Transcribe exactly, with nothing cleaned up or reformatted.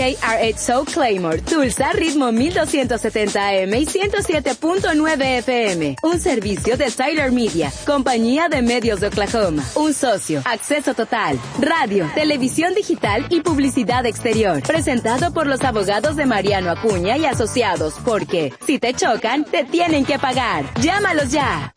R H Show Claymore, Tulsa, ritmo mil doscientos setenta A M y ciento siete punto nueve F M. Un servicio de Tyler Media, compañía de medios de Oklahoma. Un socio, acceso total, radio, televisión digital y publicidad exterior. Presentado por los abogados de Mariano Acuña y Asociados, porque si te chocan, te tienen que pagar. Llámalos ya.